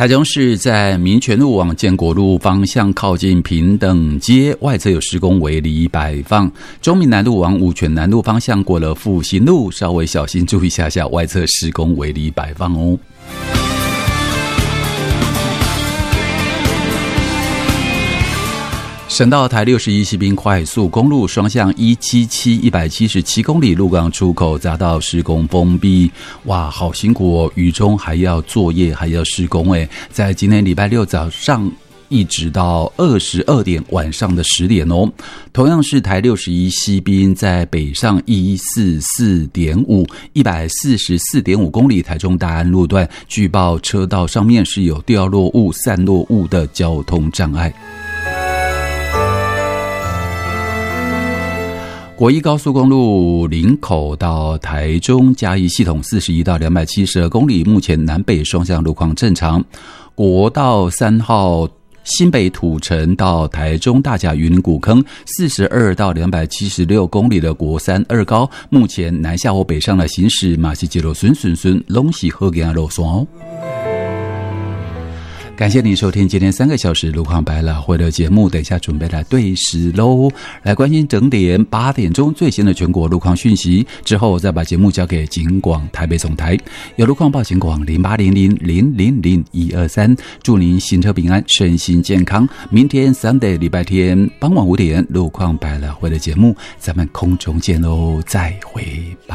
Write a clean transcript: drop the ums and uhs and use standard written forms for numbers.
台中市在民权路往建国路方向靠近平等街外侧有施工围篱摆放，中民南路往五权南路方向过了复兴路，稍微小心注意一下外侧施工围篱摆放哦。省道台61西滨快速公路双向177公里鹿港出口匝道施工封闭，哇，好辛苦哦！雨中还要作业，还要施工诶，在今天礼拜六早上一直到22点晚上的10点哦。同样是台61西滨在北上144.5 144.5公里台中大安路段，据报车道上面是有掉落物、散落物的交通障碍。国一高速公路林口到台中嘉义系统41到272公里，目前南北双向路况正常。国道3号新北土城到台中大甲云谷坑42到276公里的国三二高，目前南下或北上的行驶马西街路顺拢是好行的路线哦。感谢您收听今天3个小时路况百老汇的节目，等一下准备来对时喽，来关心整点8点钟最新的全国路况讯息，之后我再把节目交给警广台北总台，有路况报警广0800000123，祝您行车平安，身心健康。明天Sunday礼拜天傍晚5点路况百老汇的节目，咱们空中见喽，再会吧。